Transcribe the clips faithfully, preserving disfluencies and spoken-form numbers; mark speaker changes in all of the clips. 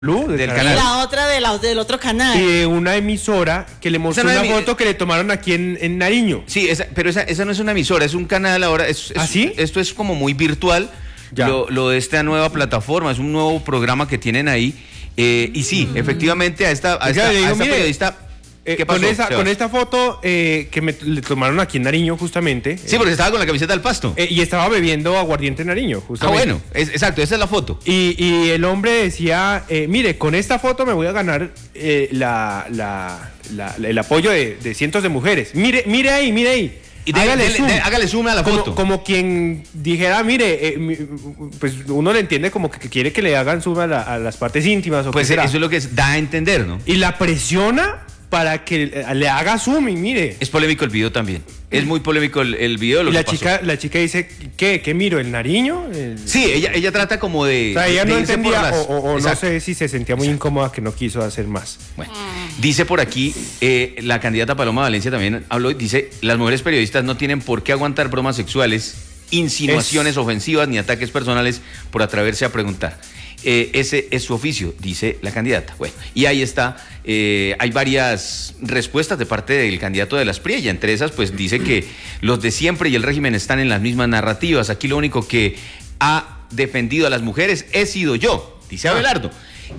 Speaker 1: Blue, del
Speaker 2: del
Speaker 1: canal.
Speaker 2: canal.
Speaker 3: Y la otra de la, del otro canal.
Speaker 1: Y de una emisora que le mostró
Speaker 2: Esa no
Speaker 1: una
Speaker 2: es mi-
Speaker 1: foto que le tomaron aquí en, en Nariño.
Speaker 2: Sí, esa, pero esa, esa no es una emisora, es un canal ahora. Es, es-
Speaker 1: ¿Ah, sí?
Speaker 2: Esto es como muy virtual.
Speaker 1: Ya.
Speaker 2: Lo, lo de esta nueva plataforma, es un nuevo programa que tienen ahí. Eh, y sí, efectivamente, a esta, a
Speaker 1: Oiga,
Speaker 2: esta,
Speaker 1: le digo,
Speaker 2: a esta
Speaker 1: mire,
Speaker 2: periodista.
Speaker 1: Eh,
Speaker 2: ¿Qué pasó,
Speaker 1: con, esa,
Speaker 2: Sebas?
Speaker 1: con esta foto eh, que me le tomaron aquí en Nariño, justamente.
Speaker 2: Sí, porque estaba con la camiseta del Pasto.
Speaker 1: eh, y estaba bebiendo aguardiente en Nariño,
Speaker 2: ah,
Speaker 1: justamente.
Speaker 2: bueno, es- exacto, esa es la foto.
Speaker 1: Y, y el hombre decía, eh, mire, con esta foto me voy a ganar eh, la, la, la- el apoyo de, de cientos de mujeres. Mire, mire ahí, mire ahí.
Speaker 2: Y de-
Speaker 1: Hágale
Speaker 2: dele-
Speaker 1: zoom.
Speaker 2: de- hágale zoom a la
Speaker 1: como,
Speaker 2: foto.
Speaker 1: Como quien dijera, mire, eh, mi- pues uno le entiende como que, que quiere que le hagan zoom a, la- a las partes íntimas o
Speaker 2: Pues
Speaker 1: qué será.
Speaker 2: eso es lo que es- da a entender, ¿no?
Speaker 1: Y la presiona para que le- le haga zoom y mire.
Speaker 2: Es polémico el video también. Es muy polémico el, el video. Lo
Speaker 1: Y
Speaker 2: que
Speaker 1: la
Speaker 2: pasó.
Speaker 1: chica, la chica dice, ¿qué? ¿Qué miro? ¿El Nariño? El-
Speaker 2: Sí, ella, ella trata como de.
Speaker 1: O sea, ella
Speaker 2: de
Speaker 1: no
Speaker 2: irse por
Speaker 1: entendía
Speaker 2: las-
Speaker 1: o, o- o no
Speaker 2: Exacto.
Speaker 1: sé si se sentía muy incómoda que no quiso hacer más.
Speaker 2: Bueno, dice por aquí, eh, la candidata Paloma Valencia también habló, dice, las mujeres periodistas no tienen por qué aguantar bromas sexuales, insinuaciones
Speaker 1: Es-
Speaker 2: ofensivas ni ataques personales por atreverse a preguntar. Eh, ese es su oficio, dice la candidata. Bueno, y ahí está, eh, hay varias respuestas de parte del candidato de las P R I, y entre esas pues dice que los de siempre y el régimen están en las mismas narrativas. Aquí lo único que ha defendido a las mujeres he sido yo, dice Abelardo.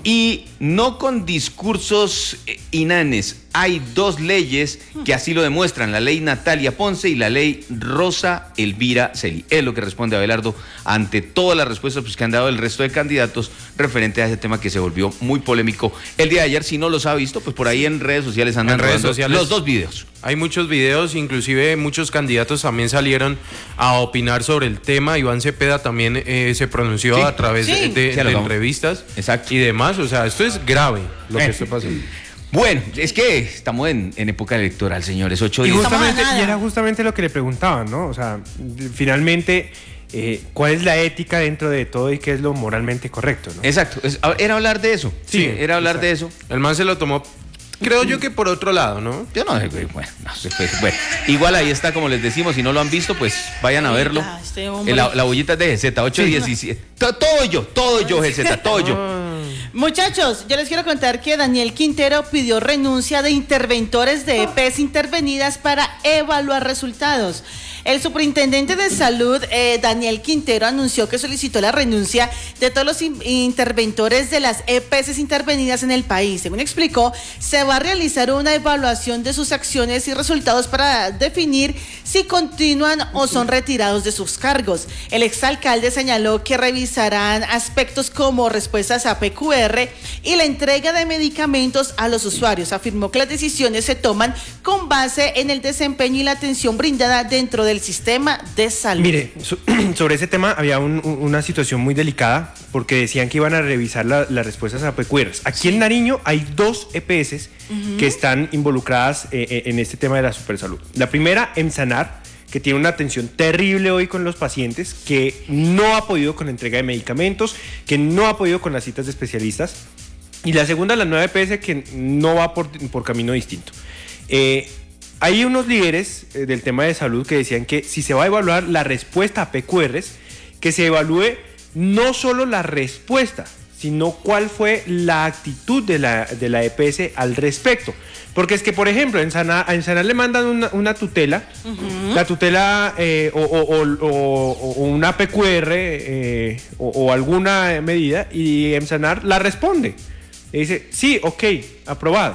Speaker 2: Y no con discursos eh, inanes. Hay dos leyes que así lo demuestran, la ley Natalia Ponce y la ley Rosa Elvira Celi. Es lo que responde Abelardo ante todas las respuestas pues, que han dado el resto de candidatos referente a ese tema que se volvió muy polémico el día de ayer. Si no los ha visto, pues por ahí en redes sociales andan
Speaker 4: En redes
Speaker 2: rodando
Speaker 4: sociales.
Speaker 2: los dos videos.
Speaker 4: Hay muchos videos, inclusive muchos candidatos también salieron a opinar sobre el tema. Iván Cepeda también eh, se pronunció
Speaker 2: Sí.
Speaker 4: a través
Speaker 3: Sí.
Speaker 4: de, de-
Speaker 2: Sí, lo
Speaker 4: de
Speaker 2: vamos.
Speaker 4: entrevistas
Speaker 2: Exacto.
Speaker 4: y demás. O sea, esto es grave lo
Speaker 2: Eh.
Speaker 4: que está pasando.
Speaker 2: Bueno, es que estamos en, en época electoral, señores. Ocho
Speaker 1: Y
Speaker 2: días.
Speaker 1: justamente,
Speaker 3: Estamos a nada.
Speaker 1: y era justamente lo que le preguntaban, ¿no? O sea, finalmente, eh, ¿cuál es la ética dentro de todo y qué es lo moralmente correcto, ¿no?
Speaker 2: Exacto, es- era hablar de eso. Sí,
Speaker 1: Sí,
Speaker 2: era hablar de eso.
Speaker 4: El man se lo tomó, creo yo que por otro lado, ¿no?
Speaker 2: Yo no sé, güey, bueno, no sé, pues, bueno, igual ahí está, como les decimos, si no lo han visto, pues vayan a verlo.
Speaker 3: Oiga, este hombre.
Speaker 2: Eh, La, la bollita es de G Z, ocho diecisiete. To- Todo yo, todo yo, G Z, todo yo.
Speaker 3: Muchachos, yo les quiero contar que Daniel Quintero pidió renuncia de interventores de E P S intervenidas para evaluar resultados. El superintendente de salud, eh, Daniel Quintero, anunció que solicitó la renuncia de todos los in- interventores de las E P S intervenidas en el país. Según explicó, se va a realizar una evaluación de sus acciones y resultados para definir si continúan o son retirados de sus cargos. El exalcalde señaló que revisarán aspectos como respuestas a P Q R y la entrega de medicamentos a los usuarios. Afirmó que las decisiones se toman con base en el desempeño y la atención brindada dentro del sistema de salud.
Speaker 1: Mire, so- sobre ese tema había un- un- una situación muy delicada porque decían que iban a revisar la- las respuestas a P Q Rs. Aquí en Nariño hay dos E P S que están involucradas eh, eh, en este tema de la supersalud. La primera, Emsanar, que tiene una atención terrible hoy con los pacientes, que no ha podido con la entrega de medicamentos, que no ha podido con las citas de especialistas. Y la segunda, la nueva E P S, que no va por, por camino distinto. Eh, hay unos líderes eh, del tema de salud que decían que si se va a evaluar la respuesta a P Q Rs, que se evalúe no solo la respuesta, sino cuál fue la actitud de la, de la E P S al respecto. Porque es que, por ejemplo, en Sana, a Sanar le mandan una, una tutela, la tutela eh, o, o- o- o- o una P Q R eh, o, o alguna medida, y en Sanar la responde. Le dice, sí, ok, aprobado.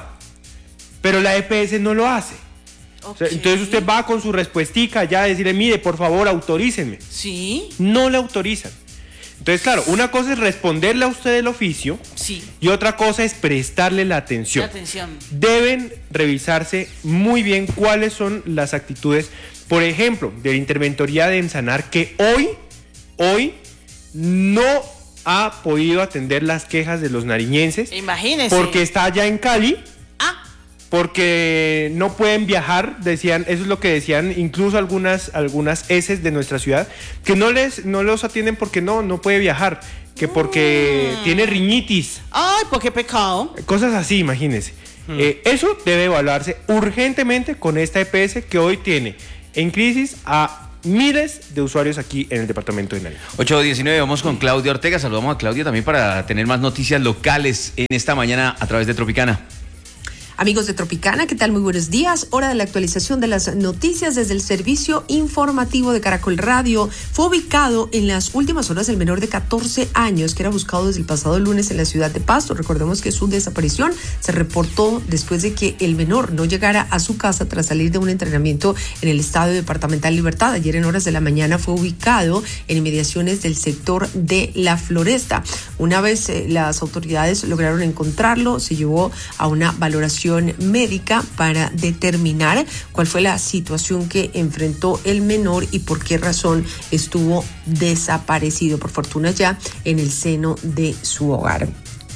Speaker 1: Pero la E P S no lo hace. O sea,
Speaker 3: Ok.
Speaker 1: entonces usted va con su respuestica ya a decirle, mire, por favor, autorícenme.
Speaker 3: Sí,
Speaker 1: No le autorizan. Entonces, claro, una cosa es responderle a usted el oficio
Speaker 3: sí.
Speaker 1: y otra cosa es prestarle la atención.
Speaker 3: Atención.
Speaker 1: Deben revisarse muy bien cuáles son las actitudes, por ejemplo, de la interventoría de Emsanar, que hoy, hoy no ha podido atender las quejas de los nariñenses
Speaker 3: Imagínese.
Speaker 1: porque está allá en Cali,
Speaker 3: Ah,
Speaker 1: porque no pueden viajar, decían, eso es lo que decían incluso algunas, algunas heces de nuestra ciudad, que no les, no los atienden porque no, no puede viajar, que porque
Speaker 3: Mm.
Speaker 1: tiene riñitis,
Speaker 3: ay, pues qué pecado.
Speaker 1: cosas así, imagínense. Eh, eso debe evaluarse urgentemente con esta E P S que hoy tiene en crisis a miles de usuarios aquí en el departamento de Nariño.
Speaker 2: ocho diecinueve, vamos con Claudia Ortega. Saludamos a Claudia también para tener más noticias locales en esta mañana a través de Tropicana.
Speaker 5: Amigos de Tropicana, ¿qué tal? Muy buenos días. Hora de la actualización de las noticias desde el servicio informativo de Caracol Radio. Fue ubicado en las últimas horas el menor de catorce años que era buscado desde el pasado lunes en la ciudad de Pasto. Recordemos que su desaparición se reportó después de que el menor no llegara a su casa tras salir de un entrenamiento en el Estadio Departamental Libertad. Ayer en horas de la mañana fue ubicado en inmediaciones del sector de La Floresta. Una vez eh, las autoridades lograron encontrarlo, se llevó a una valoración médica para determinar cuál fue la situación que enfrentó el menor y por qué razón estuvo desaparecido. Por fortuna ya en el seno de su hogar.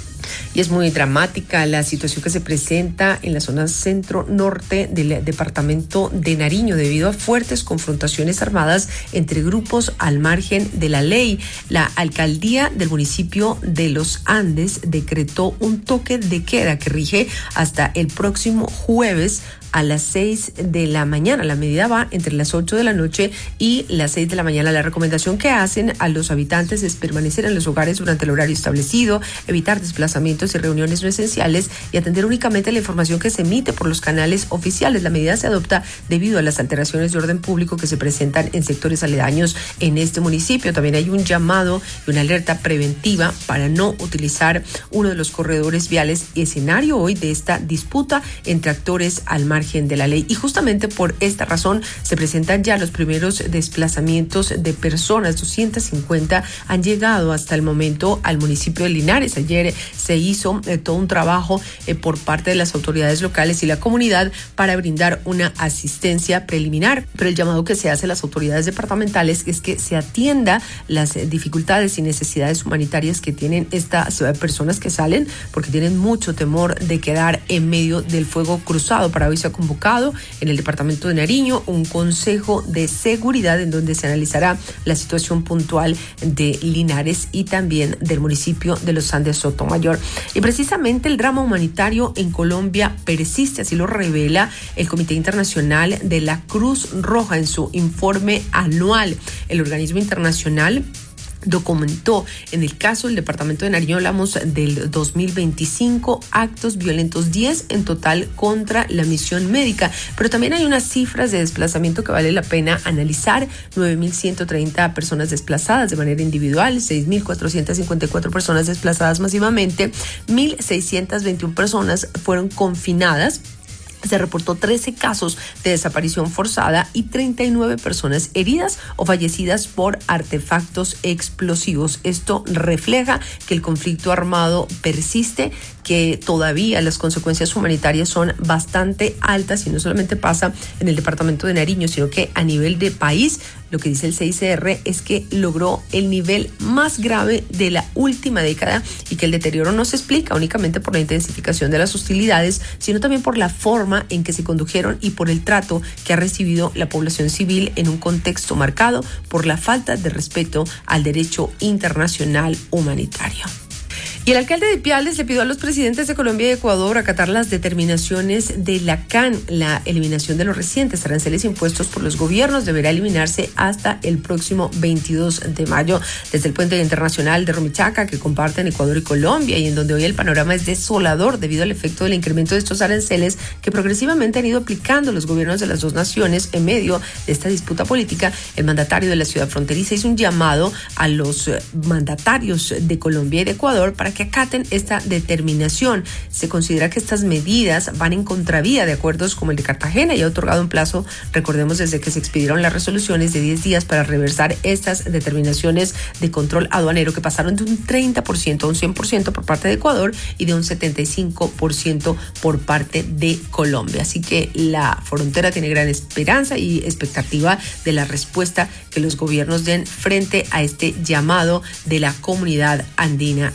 Speaker 5: Y es muy dramática la situación que se presenta en la zona centro-norte del departamento de Nariño debido a fuertes confrontaciones armadas entre grupos al margen de la ley. La alcaldía del municipio de Los Andes decretó un toque de queda que rige hasta el próximo jueves a las seis de la mañana. La medida va entre las ocho de la noche y las seis de la mañana. La recomendación que hacen a los habitantes es permanecer en los hogares durante el horario establecido, evitar desplazamientos y reuniones no esenciales y atender únicamente la información que se emite por los canales oficiales. La medida se adopta debido a las alteraciones de orden público que se presentan en sectores aledaños en este municipio. También hay un llamado y una alerta preventiva para no utilizar uno de los corredores viales, escenario hoy de esta disputa entre actores al margen de la ley. Y justamente por esta razón se presentan ya los primeros desplazamientos de personas. doscientas cincuenta han llegado hasta el momento al municipio de Linares. Ayer se hizo eh, todo un trabajo eh, por parte de las autoridades locales y la comunidad para brindar una asistencia preliminar. Pero el llamado que se hace a las autoridades departamentales es que se atienda las eh, dificultades y necesidades humanitarias que tienen estas eh, personas que salen, porque tienen mucho temor de quedar en medio del fuego cruzado. Para hoy se ha convocado en el departamento de Nariño un consejo de seguridad en donde se analizará la situación puntual de Linares y también del municipio de Los Andes Sotomayor. Y precisamente el drama humanitario en Colombia persiste, así lo revela el Comité Internacional de la Cruz Roja en su informe anual. El organismo internacional documentó en el caso del departamento de Nariño, hablamos del dos mil veinticinco, actos violentos, diez en total contra la misión médica, pero también hay unas cifras de desplazamiento que vale la pena analizar. nueve mil ciento treinta personas desplazadas de manera individual, seis mil cuatrocientas cincuenta y cuatro personas desplazadas masivamente, mil seiscientas veintiuna personas fueron confinadas. Se reportó trece casos de desaparición forzada y treinta y nueve personas heridas o fallecidas por artefactos explosivos. Esto refleja que el conflicto armado persiste, que todavía las consecuencias humanitarias son bastante altas y no solamente pasa en el departamento de Nariño, sino que a nivel de país, lo que dice el C I C R es que logró el nivel más grave de la última década y que el deterioro no se explica únicamente por la intensificación de las hostilidades, sino también por la forma en que se condujeron y por el trato que ha recibido la población civil en un contexto marcado por la falta de respeto al derecho internacional humanitario. Y el alcalde de Piales le pidió a los presidentes de Colombia y Ecuador acatar las determinaciones de la C A N. La eliminación de los recientes aranceles impuestos por los gobiernos deberá eliminarse hasta el próximo veintidós de mayo. Desde el puente internacional de Rumichaca, que comparten Ecuador y Colombia, y en donde hoy el panorama es desolador debido al efecto del incremento de estos aranceles que progresivamente han ido aplicando los gobiernos de las dos naciones en medio de esta disputa política, el mandatario de la ciudad fronteriza hizo un llamado a los mandatarios de Colombia y de Ecuador para que acaten esta determinación. Se considera que estas medidas van en contravía de acuerdos como el de Cartagena y ha otorgado un plazo, recordemos, desde que se expidieron las resoluciones de diez días para reversar estas determinaciones de control aduanero que pasaron de un treinta por ciento a un cien por ciento por parte de Ecuador y de un setenta y cinco por ciento por parte de Colombia. Así que la frontera tiene gran esperanza y expectativa de la respuesta que los gobiernos den frente a este llamado de la Comunidad Andina de Naciones.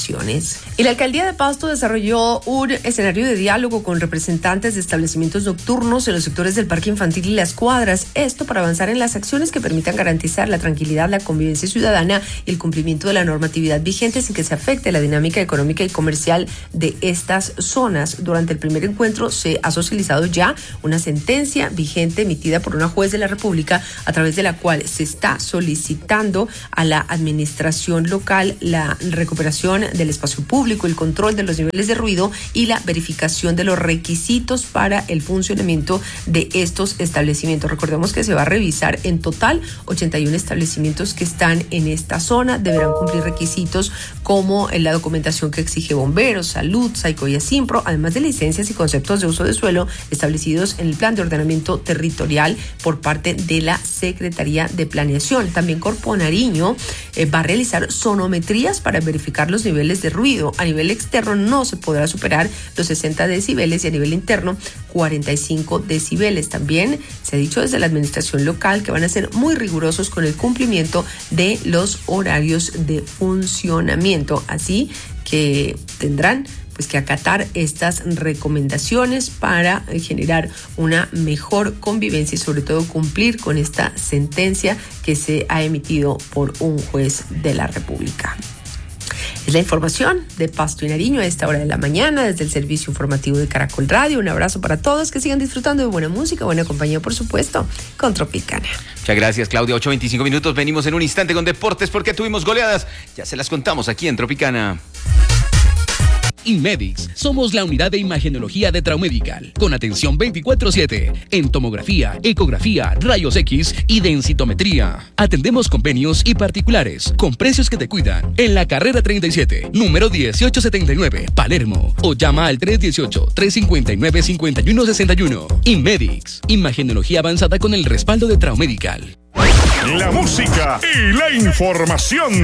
Speaker 5: operaciones. Y la alcaldía de Pasto desarrolló un escenario de diálogo con representantes de establecimientos nocturnos en los sectores del Parque Infantil y Las Cuadras. Esto para avanzar en las acciones que permitan garantizar la tranquilidad, la convivencia ciudadana y el cumplimiento de la normatividad vigente sin que se afecte la dinámica económica y comercial de estas zonas. Durante el primer encuentro se ha socializado ya una sentencia vigente emitida por una juez de la República a través de la cual se está solicitando a la administración local la recuperación del espacio público, el control de los niveles de ruido y la verificación de los requisitos para el funcionamiento de estos establecimientos. Recordemos que se va a revisar en total ochenta y uno establecimientos que están en esta zona. Deberán cumplir requisitos como la documentación que exige Bomberos, Salud, Saico y Asimpro, además de licencias y conceptos de uso de suelo establecidos en el Plan de Ordenamiento Territorial por parte de la Secretaría de Planeación. También Corpo Nariño eh, va a realizar sonometrías para verificar los niveles de ruido. A nivel externo no se podrá superar los sesenta decibeles y a nivel interno cuarenta y cinco decibeles. También se ha dicho desde la administración local que van a ser muy rigurosos con el cumplimiento de los horarios de funcionamiento, así que tendrán pues que acatar estas recomendaciones para generar una mejor convivencia y sobre todo cumplir con esta sentencia que se ha emitido por un juez de la República. Es la información de Pasto y Nariño a esta hora de la mañana desde el servicio informativo de Caracol Radio. Un abrazo para todos, que sigan disfrutando de buena música, buena compañía, por supuesto, con Tropicana.
Speaker 2: Muchas gracias, Claudia. ocho veinticinco minutos. Venimos en un instante con deportes porque tuvimos goleadas. Ya se las contamos aquí en Tropicana.
Speaker 6: Inmedix, somos la unidad de imagenología de Traumedical, con atención veinticuatro siete, en tomografía, ecografía, rayos X y densitometría. Atendemos convenios y particulares, con precios que te cuidan, en la carrera treinta y siete, número dieciocho setenta y nueve, Palermo, o llama al tres uno ocho, tres cinco nueve, cinco uno seis uno. Inmedix, imagenología avanzada con el respaldo de Traumedical.
Speaker 7: La música y la información.